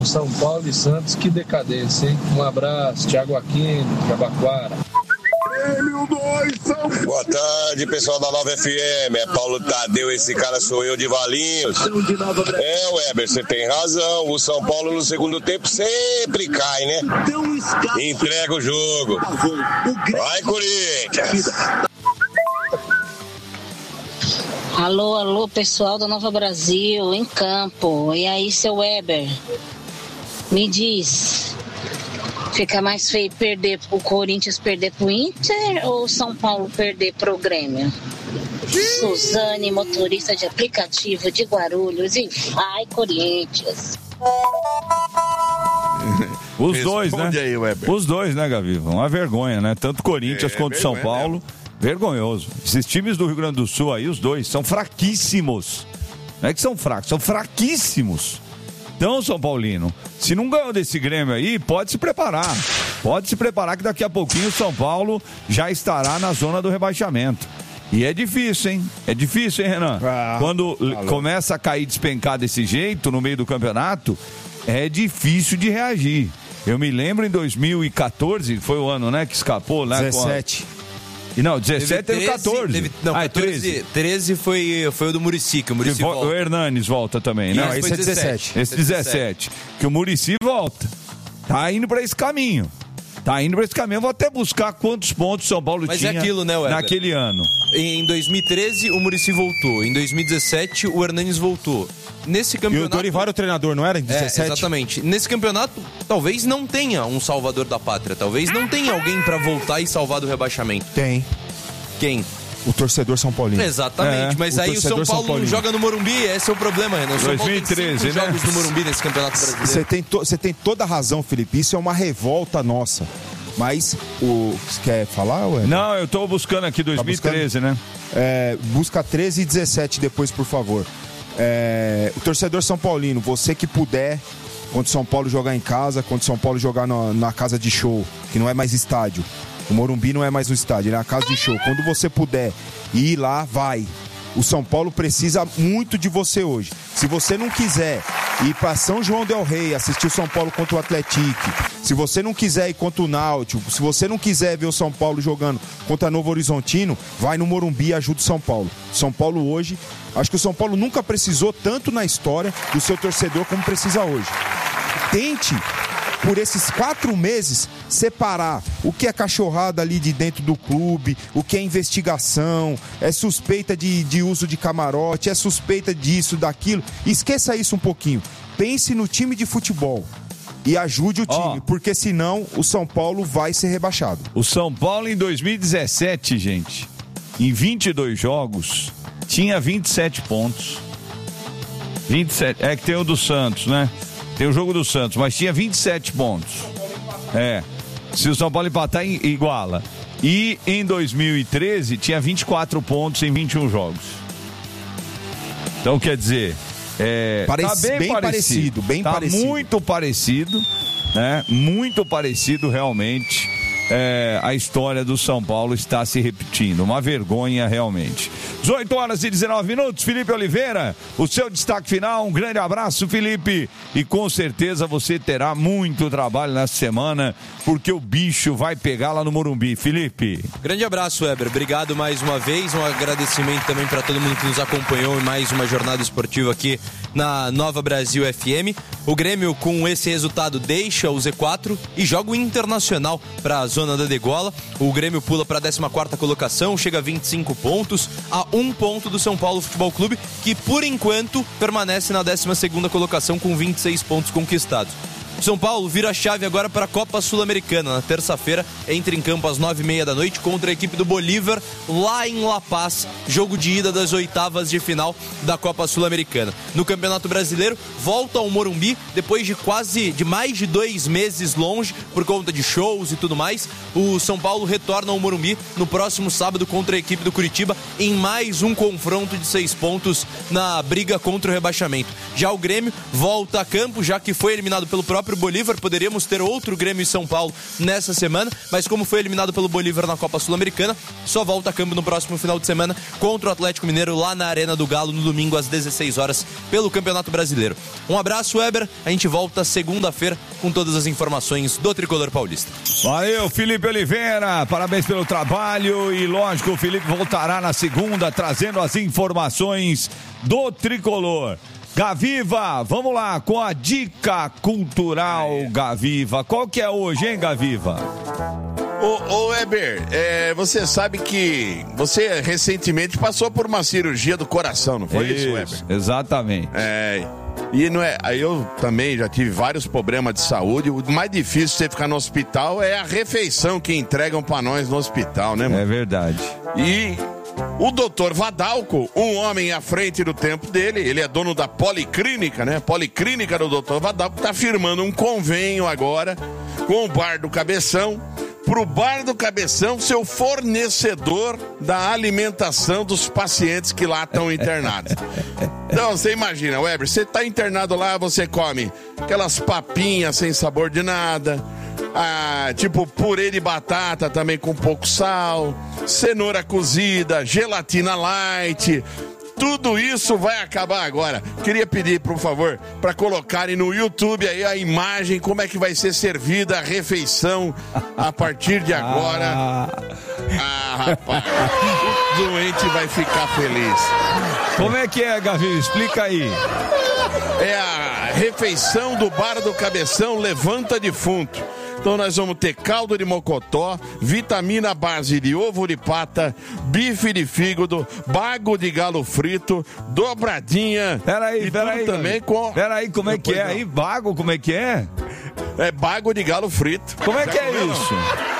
São Paulo e Santos, que decadência, hein? Um abraço, Thiago Aquino, Jabaquara. Boa tarde, pessoal da Nova FM. É Paulo Tadeu, esse cara sou eu de Valinhos. Weber, você tem razão. O São Paulo no segundo tempo sempre cai, né? Entrega o jogo. Vai, Corinthians! Alô, pessoal da Nova Brasil, em campo. E aí, seu Weber? Me diz, fica mais feio perder o Corinthians perder pro Inter ou São Paulo perder pro Grêmio? Suzane, motorista de aplicativo de Guarulhos, e vai, Corinthians. Os dois, né? Aí, os dois, né, Gavi? Uma vergonha, né? Tanto Corinthians quanto São Paulo. Mesmo. Vergonhoso. Esses times do Rio Grande do Sul aí, os dois, são fraquíssimos. Não é que são fracos, são fraquíssimos. Então, São Paulino, se não ganhou desse Grêmio aí, pode se preparar. Pode se preparar que daqui a pouquinho o São Paulo já estará na zona do rebaixamento. E é difícil, hein? É difícil, hein, Renan? Quando começa a cair, despencar desse jeito no meio do campeonato, é difícil de reagir. Eu me lembro em 2014, foi o ano, né, que escapou lá 17. Não, 17 teve 14. Não, 13 foi o do Muricy, que o Muricy volta. O Hernanes volta também, né? Não, esse é 17. Esse 17. Que o Muricy volta. Tá indo pra esse caminho. Eu vou até buscar quantos pontos São Paulo tinha aquilo, né, naquele ano. Em 2013, o Muricy voltou. Em 2017, o Hernanes voltou. Nesse campeonato... E o Dorival era o treinador, não era? Em 17? Exatamente. Nesse campeonato, talvez não tenha um salvador da pátria. Talvez não tenha alguém pra voltar e salvar do rebaixamento. Tem. Quem? O torcedor São Paulino. Exatamente, mas aí o São Paulo não joga no Morumbi, esse é o problema, Renan. O São Paulo tem 5 jogos no Morumbi nesse campeonato brasileiro. Você tem toda a razão, Felipe, isso é uma revolta nossa. Mas, você quer falar, ué? Não, eu tô buscando aqui 2013, né? Busca 13 e 17 depois, por favor. O torcedor São Paulino, você que puder, quando São Paulo jogar em casa, quando São Paulo jogar na casa de show, que não é mais estádio. O Morumbi não é mais um estádio, é a casa de show. Quando você puder ir lá, vai. O São Paulo precisa muito de você hoje. Se você não quiser ir para São João del Rei, assistir o São Paulo contra o Atlético, se você não quiser ir contra o Náutico, se você não quiser ver o São Paulo jogando contra Novo Horizontino, vai no Morumbi e ajuda o São Paulo. São Paulo hoje, acho que o São Paulo nunca precisou tanto na história do seu torcedor como precisa hoje. Tente, por esses 4 meses, separar o que é cachorrada ali de dentro do clube, o que é investigação, é suspeita de uso de camarote, é suspeita disso, daquilo. Esqueça isso um pouquinho. Pense no time de futebol e ajude o time, porque senão o São Paulo vai ser rebaixado. O São Paulo em 2017, gente, em 22 jogos, tinha 27 pontos. 27, é que tem o do Santos, né? Tem o jogo do Santos, mas tinha 27 pontos. Se o São Paulo empatar, iguala. E em 2013 tinha 24 pontos em 21 jogos. Então, quer dizer, tá bem parecido. Muito parecido, né? Muito parecido realmente. A história do São Paulo está se repetindo. Uma vergonha realmente. 18 horas e 19 minutos. Felipe Oliveira, o seu destaque final. Um grande abraço, Felipe. E com certeza você terá muito trabalho nessa semana, porque o bicho vai pegar lá no Morumbi. Felipe. Grande abraço, Weber. Obrigado mais uma vez. Um agradecimento também para todo mundo que nos acompanhou em mais uma jornada esportiva aqui na Nova Brasil FM. O Grêmio, com esse resultado, deixa o Z4 e joga o Internacional para a zona da degola. O Grêmio pula para a 14ª colocação, chega a 25 pontos, a 1 ponto do São Paulo Futebol Clube, que por enquanto permanece na 12ª colocação com 26 pontos conquistados. São Paulo vira a chave agora para a Copa Sul-Americana. Na terça-feira, entra em campo às 9h30 da noite contra a equipe do Bolívar, lá em La Paz, jogo de ida das 8ª de final da Copa Sul-Americana. No Campeonato Brasileiro, volta ao Morumbi, depois de mais de 2 meses longe, por conta de shows e tudo mais. O São Paulo retorna ao Morumbi no próximo sábado contra a equipe do Curitiba, em mais um confronto de 6 pontos na briga contra o rebaixamento. Já o Grêmio volta a campo, já que foi eliminado pelo próprio próprio Bolívar. Poderíamos ter outro Grêmio e São Paulo nessa semana, mas como foi eliminado pelo Bolívar na Copa Sul-Americana, só volta a campo no próximo final de semana contra o Atlético Mineiro lá na Arena do Galo no domingo às 16 horas pelo Campeonato Brasileiro. Um abraço, Weber. A gente volta segunda-feira com todas as informações do Tricolor Paulista. Valeu, Felipe Oliveira. Parabéns pelo trabalho e, lógico, o Felipe voltará na segunda trazendo as informações do Tricolor. Gaviva, vamos lá com a dica cultural, Gaviva. Qual que é hoje, hein, Gaviva? Ô Weber, você sabe que você recentemente passou por uma cirurgia do coração, não foi isso, Weber? Exatamente. E não é, eu também já tive vários problemas de saúde. O mais difícil de você ficar no hospital é a refeição que entregam pra nós no hospital, né, mano? É verdade. E o doutor Vadalco, um homem à frente do tempo dele, ele é dono da Policlínica, né? Policlínica do doutor Vadalco, tá firmando um convênio agora com o Bar do Cabeção, pro Bar do Cabeção ser o fornecedor da alimentação dos pacientes que lá estão internados. Então, você imagina, Weber, você tá internado lá, você come aquelas papinhas sem sabor de nada, tipo purê de batata também com pouco sal, cenoura cozida, gelatina light. Tudo isso vai acabar agora. Queria pedir, por favor, para colocarem no YouTube aí a imagem, como é que vai ser servida a refeição a partir de agora. Rapaz, o doente vai ficar feliz. Como é que é, Gavi? Explica aí. É a refeição do Bar do Cabeção Levanta Defunto. Então nós vamos ter caldo de mocotó, vitamina base de ovo de pata, bife de fígado, bago de galo frito, dobradinha. Peraí, também com... Peraí, como é que é aí? Bago, como é que é? É bago de galo frito. Como é que é isso?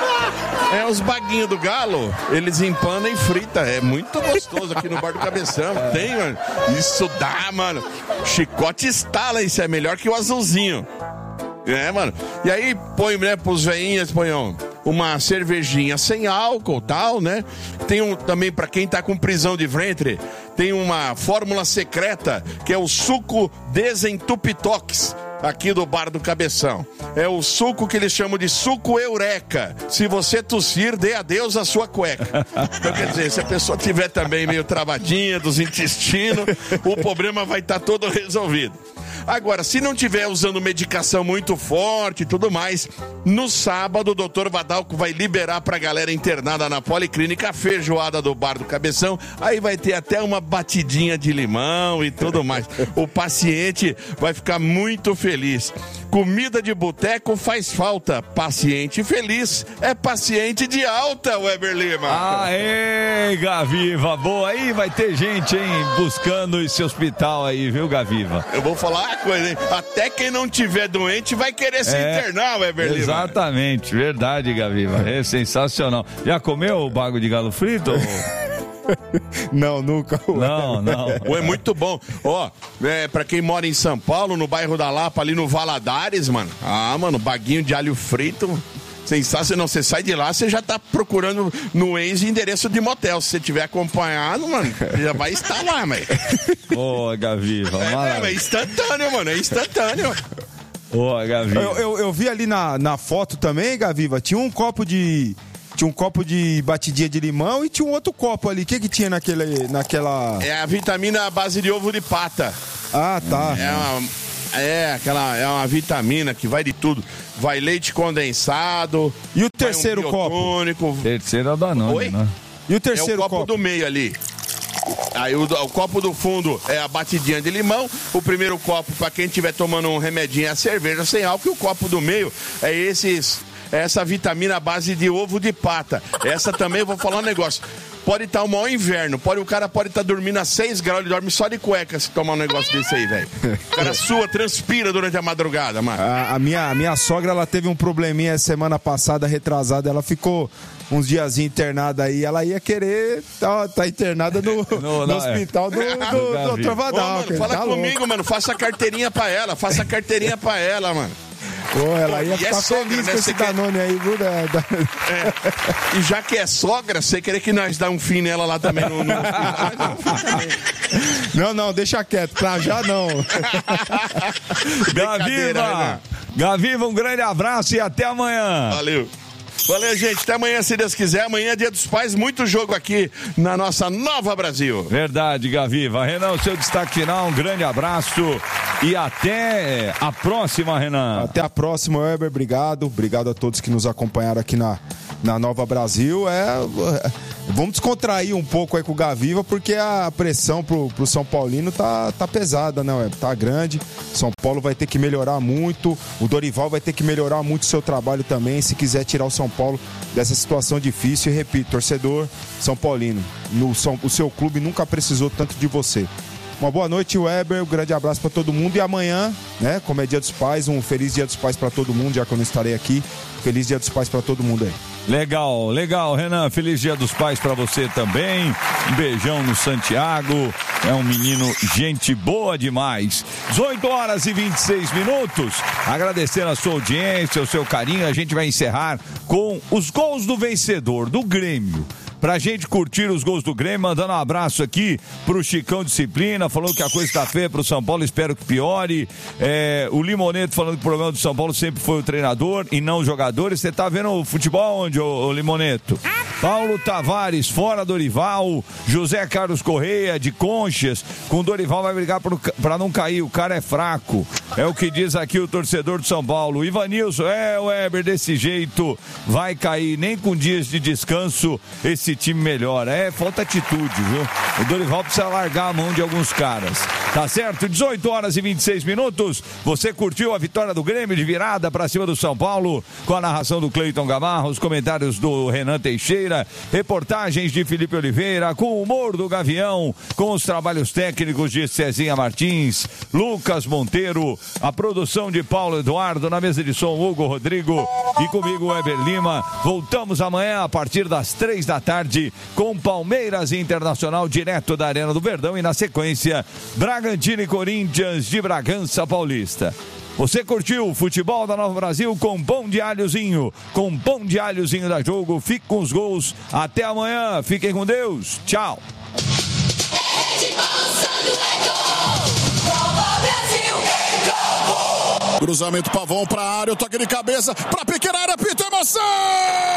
É os baguinhos do galo, eles empanam e fritam. É muito gostoso aqui no Bar do Cabeção. Tem, mano. Isso dá, mano. Chicote estala, isso é melhor que o azulzinho. Mano. E aí põe, né, pros veinhas, põe uma cervejinha sem álcool, tal, né? Tem também pra quem tá com prisão de ventre, tem uma fórmula secreta, que é o suco Desentupitox, aqui do Bar do Cabeção. É o suco que eles chamam de suco eureka. Se você tossir, dê adeus à sua cueca. Então, quer dizer, se a pessoa tiver também meio travadinha dos intestinos, o problema vai estar todo resolvido. Agora, se não tiver usando medicação muito forte e tudo mais, no sábado o doutor Vadalco vai liberar pra galera internada na Policlínica a feijoada do Bar do Cabeção. Aí vai ter até uma batidinha de limão e tudo mais. O paciente vai ficar muito feliz. Comida de boteco faz falta. Paciente feliz é paciente de alta, Weber Lima. Aê, Gaviva. Boa, aí vai ter gente, hein, buscando esse hospital aí, viu, Gaviva? Eu vou falar uma coisa, hein? Até quem não tiver doente vai querer se internar, Weber Lima. Exatamente, verdade, Gaviva. É sensacional. Já comeu o bago de galo frito? Não, nunca. Não. É muito bom. Pra quem mora em São Paulo, no bairro da Lapa, ali no Valadares, mano. Mano, baguinho de alho frito. Sensacional. Você sai de lá, você já tá procurando no Waze endereço de motel. Se você tiver acompanhado, mano, já vai estar lá, velho. Boa, Gaviva. É instantâneo, mano. É instantâneo. Boa, Gaviva. Eu vi ali na foto também, Gaviva, tinha um copo de batidinha de limão e tinha um outro copo ali. O que tinha naquela... É a vitamina à base de ovo de pata. Ah, tá. É uma vitamina que vai de tudo. Vai leite condensado. E o terceiro copo? Terceiro é o Danone, né? E o terceiro copo do meio ali. Aí o copo do fundo é a batidinha de limão. O primeiro copo, pra quem estiver tomando um remedinho, é a cerveja sem álcool. E o copo do meio é essa vitamina à base de ovo de pata. Essa também, eu vou falar um negócio. Pode estar o maior inverno, o cara pode estar dormindo a 6 graus, ele dorme só de cueca se tomar um negócio desse aí, velho. O cara transpira durante a madrugada, mano. A minha sogra, ela teve um probleminha semana passada, retrasada, ela ficou uns diazinhos internada aí, ela ia querer tá internada no hospital do Dr. Vadalco. Fala comigo, mano, faça a carteirinha pra ela, mano. Ela ia ficar feliz com esse Danone aí, viu? E já que é sogra, você querer que nós dá um fim nela lá também no Não, deixa quieto, pra já não. Gaviva, Gaviva, um grande abraço e até amanhã. Valeu, gente. Até amanhã, se Deus quiser. Amanhã é Dia dos Pais. Muito jogo aqui na nossa Nova Brasil. Verdade, Gaviva. Renan, o seu destaque final. Um grande abraço e até a próxima, Renan. Até a próxima, Weber. Obrigado. Obrigado a todos que nos acompanharam aqui na Nova Brasil. Vamos descontrair um pouco aí com o Gaviva, porque a pressão pro São Paulino tá pesada, né, Weber? Tá grande. São Paulo vai ter que melhorar muito. O Dorival vai ter que melhorar muito o seu trabalho também, se quiser tirar o São Paulo dessa situação difícil. E repito, torcedor São Paulino, o seu clube nunca precisou tanto de você. Uma boa noite, Weber, um grande abraço para todo mundo. E amanhã, né, como é Dia dos Pais, um feliz Dia dos Pais para todo mundo, já que eu não estarei aqui. Feliz Dia dos Pais para todo mundo aí. Legal, Renan. Feliz Dia dos Pais para você também. Um beijão no Santiago. É um menino gente boa demais. 18h26. Agradecendo a sua audiência, o seu carinho. A gente vai encerrar com os gols do vencedor, do Grêmio. Pra gente curtir os gols do Grêmio, mandando um abraço aqui pro Chicão Disciplina, falou que a coisa tá feia pro São Paulo, espero que piore. O Limoneto falando que o problema do São Paulo sempre foi o treinador e não os jogadores. Você tá vendo o futebol onde, ô Limoneto? Paulo Tavares, fora Dorival. José Carlos Correia, de Conchas, com Dorival vai brigar pra não cair, o cara é fraco. É o que diz aqui o torcedor do São Paulo. Ivanilson, Weber, desse jeito vai cair, nem com dias de descanso esse time melhora. Falta atitude, viu? O Dorival precisa largar a mão de alguns caras. Tá certo? 18h26. Você curtiu a vitória do Grêmio de virada pra cima do São Paulo, com a narração do Cleiton Gamarra, os comentários do Renan Teixeira, reportagens de Felipe Oliveira, com o humor do Gavião, com os trabalhos técnicos de Cezinha Martins, Lucas Monteiro, a produção de Paulo Eduardo, na mesa de som Hugo Rodrigo e comigo Weber Lima. Voltamos amanhã a partir das 3 da tarde com Palmeiras Internacional direto da Arena do Verdão e na sequência Bragantino e Corinthians de Bragança Paulista. Você curtiu o futebol da Nova Brasil com pão de alhozinho da Jogo. Fique com os gols. Até amanhã. Fiquem com Deus. Tchau. Cruzamento, Pavão pra área, o toque de cabeça pra pequena área, Peter Maçã!